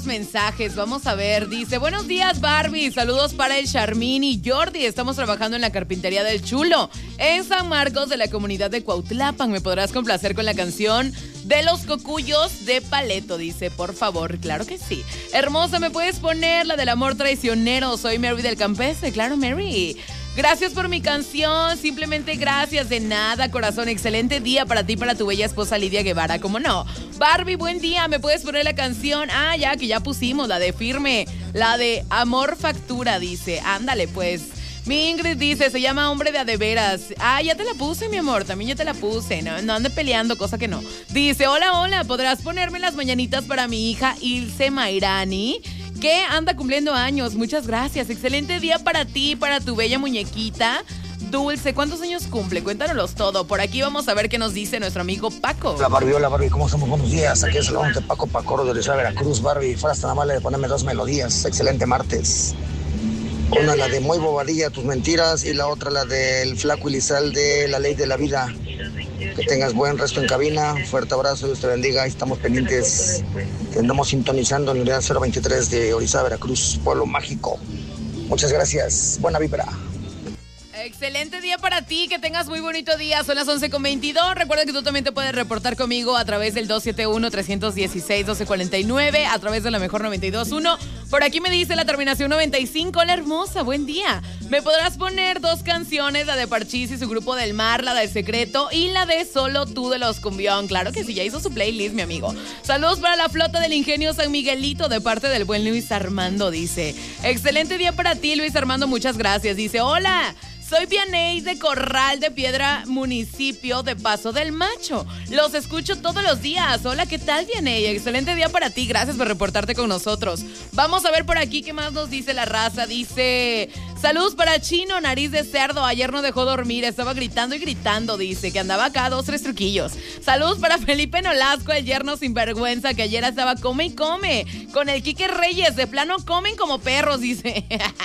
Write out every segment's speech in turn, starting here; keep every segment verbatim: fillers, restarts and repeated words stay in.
Mensajes, vamos a ver, dice, buenos días Barbie, saludos para el Charmín y Jordi, estamos trabajando en la carpintería del Chulo, en San Marcos de la comunidad de Cuautlapan, me podrás complacer con la canción de los cocuyos de Paleto, dice, por favor, claro que sí. Hermosa, ¿me puedes poner la del amor traicionero? Soy Mary del Campestre, claro Mary. Gracias por mi canción, simplemente gracias, de nada, corazón. Excelente día para ti y para tu bella esposa Lidia Guevara, ¿cómo no? Barbie, buen día, ¿me puedes poner la canción? Ah, ya, que ya pusimos, la de Firme, la de Amor Factura, dice. Ándale, pues. Mi Ingrid dice, se llama Hombre de a de veras. Ah, ya te la puse, mi amor, también ya te la puse. No, no ande peleando, cosa que no. Dice, hola, hola, ¿podrás ponerme las mañanitas para mi hija Ilse Mairani? Que anda cumpliendo años, muchas gracias. Excelente día para ti, para tu bella muñequita Dulce. ¿Cuántos años cumple? Cuéntanos todo. Por aquí vamos a ver qué nos dice nuestro amigo Paco. Hola Barbie, hola Barbie, ¿cómo estamos? Buenos días. Aquí es el de Paco Pacoro de Rizal, Veracruz. Barbie, fueras tan amable de ponerme dos melodías. Excelente martes. Una la de Muy Bobadilla, Tus Mentiras, y la otra la del Flaco Ilizal de La Ley de la Vida. Que tengas buen resto en cabina, fuerte abrazo, Dios te bendiga. Estamos pendientes, que andamos sintonizando en la unidad cero veintitrés de Orizaba, Veracruz, pueblo mágico. Muchas gracias, buena vibra. Excelente día para ti, que tengas muy bonito día. Son las once con veintidós. Recuerda que tú también te puedes reportar conmigo a través del dos siete uno, tres uno seis, uno dos cuatro nueve, a través de la mejor noventa y dos punto uno. Por aquí me dice la terminación noventa y cinco. Hola hermosa, buen día. ¿Me podrás poner dos canciones, la de Parchís y su Grupo del Mar, la de Secreto y la de Solo tú de los Cumbión? Claro que sí, ya hizo su playlist, mi amigo. Saludos para la flota del Ingenio San Miguelito de parte del buen Luis Armando, dice. Excelente día para ti, Luis Armando, muchas gracias. Dice, hola, soy Vianey de Corral de Piedra, municipio de Paso del Macho. Los escucho todos los días. Hola, ¿qué tal, Vianey? Excelente día para ti. Gracias por reportarte con nosotros. Vamos a ver por aquí qué más nos dice la raza. Dice, saludos para Chino, nariz de cerdo. Ayer no dejó dormir. Estaba gritando y gritando, dice, que andaba acá dos, tres truquillos. Saludos para Felipe Nolasco, el yerno sinvergüenza, que ayer estaba come y come. Con el Quique Reyes, de plano comen como perros, dice.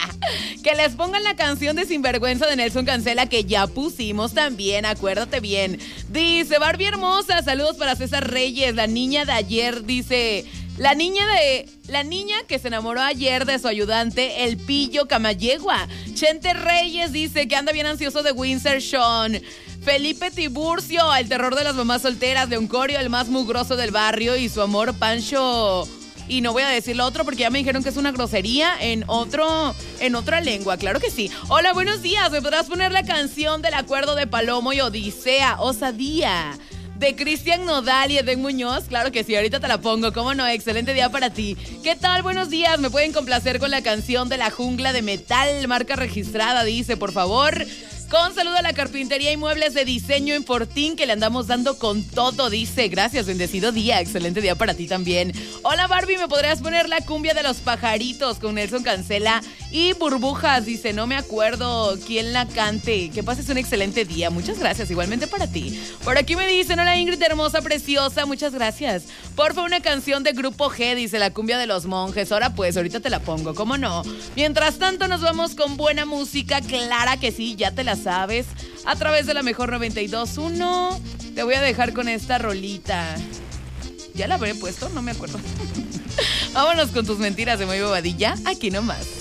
Que les pongan la canción de Sinvergüenza de Nelson Cancela, que ya pusimos también, acuérdate bien. Dice, Barbie hermosa, saludos para César Reyes, la niña de ayer, dice, la niña de, la niña que se enamoró ayer de su ayudante, el Pillo Camayegua. Chente Reyes dice que anda bien ansioso de Windsor Sean. Felipe Tiburcio, el terror de las mamás solteras, de Oncorio, el más mugroso del barrio, y su amor Pancho. Y no voy a decir lo otro porque ya me dijeron que es una grosería en otro, en otra lengua, claro que sí. Hola, buenos días, ¿me podrás poner la canción del Acuerdo de Palomo y Odisea, Osadía, de Cristian Nodal y Edén Muñoz? Claro que sí, ahorita te la pongo, cómo no, excelente día para ti. ¿Qué tal? Buenos días, ¿me pueden complacer con la canción de La Jungla de Metal, marca registrada, dice, por favor? Con saludo a la carpintería y muebles de diseño en Fortín, que le andamos dando con todo, dice. Gracias, bendecido día, excelente día para ti también. Hola Barbie, ¿me podrías poner la cumbia de los pajaritos con Nelson Cancela y Burbujas? Dice, no me acuerdo quién la cante. Que pases un excelente día, muchas gracias, igualmente para ti. Por aquí me dicen, hola Ingrid, hermosa, preciosa, muchas gracias. Porfa, una canción de Grupo G, dice, la cumbia de los monjes. Ahora pues, ahorita te la pongo, ¿cómo no? Mientras tanto nos vamos con buena música, clara que sí, ya te la sabes, a través de la mejor noventa y dos punto uno. Te voy a dejar con esta rolita. ¿Ya la habré puesto? No me acuerdo. Vámonos con Tus Mentiras de Muy Bobadilla, aquí nomás.